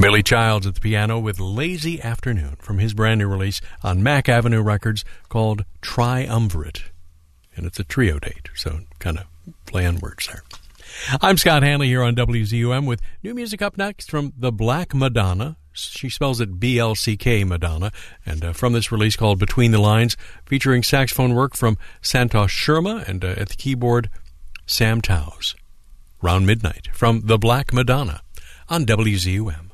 Billy Childs at the piano with Lazy Afternoon from his brand new release on Mack Avenue Records called Triumvirate. And it's a trio date, so kind of play on words there. I'm Scott Hanley here on WZUM with new music up next from the Black Madonna. She spells it B-L-C-K Madonna. And from this release called Between the Lines, featuring saxophone work from Santosh Sharma and at the keyboard, Sam Towse. Round Midnight from the Black Madonna on WZUM.